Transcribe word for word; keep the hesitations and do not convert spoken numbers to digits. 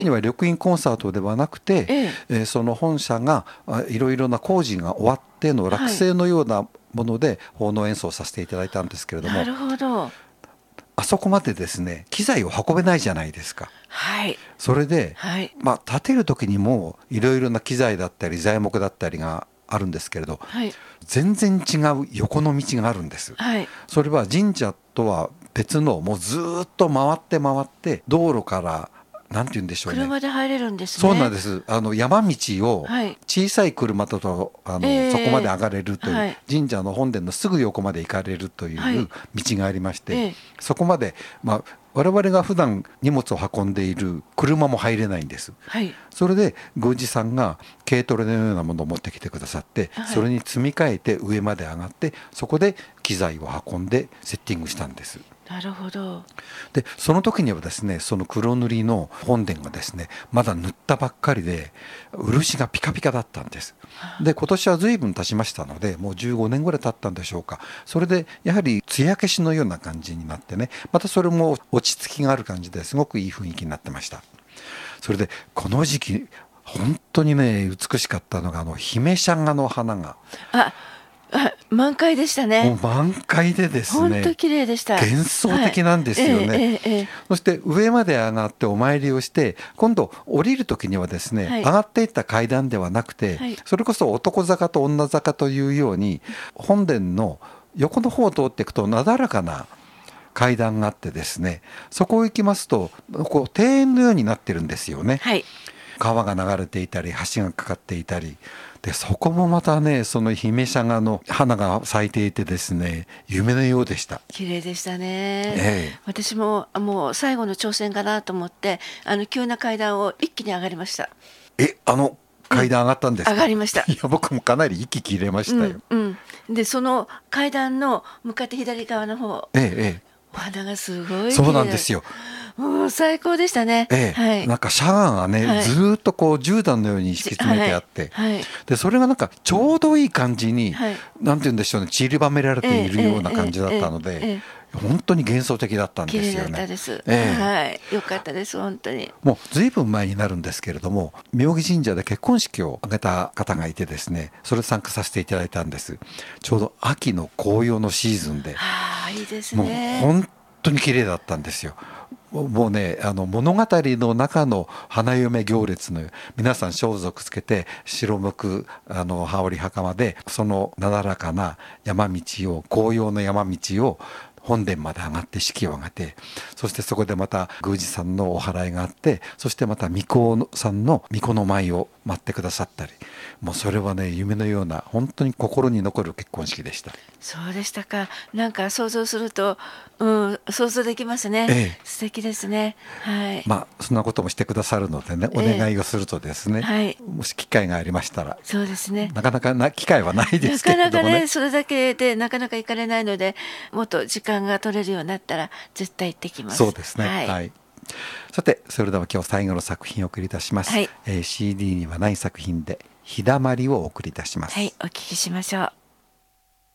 には緑蔭コンサートではなくて、 えええーその本社があいろいろな工事が終わっての落成のようなもので奉納演奏させていただいたんですけれども、 なるほど。 あそこまでですね機材を運べないじゃないですか。 はいそれで、 はいまあ、建てる時にもいろいろな機材だったり材木だったりがあるんですけれど、 はい全然違う横の道があるんです。 はいそれは神社とは別のもうずーっと回って回って道路からなんて言うんでしょうね。 車で入れるんですね。 そうなんです。あの山道をはい小さい車だとあの、 えーそこまで上がれるという、 はい神社の本殿のすぐ横まで行かれるといはいう道がありまして、 ええそこまで、まあ、我々が普段荷物を運んでいる車も入れないんです。 はいそれで宮司さんが軽トラのようなものを持ってきてくださって、 はいそれに積み替えて上まで上がってそこで機材を運んでセッティングしたんです。 なるほど。 でその時にはですねその黒塗りの本殿がですねまだ塗ったばっかりで漆がピカピカだったんです。で今年は随分経ちましたのでもうじゅうごねんぐらい経ったんでしょうか。それでやはり艶消しのような感じになってね、またそれも落ち着きがある感じですごくいい雰囲気になってました。それでこの時期本当にね美しかったのがあの姫シャガの花がああ満開でしたもうね。 満開でです本当ね綺麗でした。 幻想的なんですよね。 はいええええええそして上まで上がってお参りをして今度降りる時にはですね、 はい上がっていった階段ではなくて、 はいそれこそ男坂と女坂というように本殿の横の方を通っていくとなだらかな階段があってですねそこを行きますとこう庭園のようになってるんですよね。 はい川が流れていたり橋がかかっていたりでそこもまたねその姫シャガの花が咲いていてですね夢のようでした。 綺麗でしたね。 ええ私ももう最後の挑戦かなと思ってあの急な階段を一気に上がりました。 えあの階段上がったんですか。 上がりました。 いや僕もかなり息切れましたよ。 うんうん、でその階段の向かって左側の方えええお花がすごい綺麗。 え、そうなんですよ。 もう最高でしたね。 ええはいなんかシャガがね、 はいずーっとこう絨毯のように敷き詰めてあって、 はいはいでそれがなんかちょうどいい感じに、 はいなんて言うんでしょうね散りばめられているような感じだったので、 ええええええ本当に幻想的だったん綺麗だですよね。 ったです。 ええはい良かったです本当に。 もうずいぶん前になるんですけれども妙義神社で結婚式を挙げた方がいてですねそれ参加させていただいたんです。ちょうど秋の紅葉のシーズンではあいいですもうね。 本当に綺麗だったんですよ。もうもうねあの物語の中の花嫁行列の皆さん装束つけて白むくあの羽織袴でそのなだらかな山道を紅葉の山道を本殿まで上がって式を挙げてそしてそこでまた宮司さんのお祓いがあってそしてまた巫女さんの巫女の舞を待ってくださったりもうそれはね夢のような本当に心に残る結婚式でした。 そうでしたか。なんか想像すると、うん、想像できますね。 ええ素敵ですね。はい。 まあそんなこともしてくださるのでねおええ願いをするとですね、 はいもし機会がありましたらそうですね。 なかなかな機会はないでなすけかなかれどもねねそれだけでなかなか行かれないのでもっと時間が取れるようになったら絶対行ってきます。 そうですねはい。 はい、さてそれでは今日最後の作品をお送りいたします、 はいえー シーディー にはない作品で日だまりをお送りいたします、 はい、お聞きしましょう。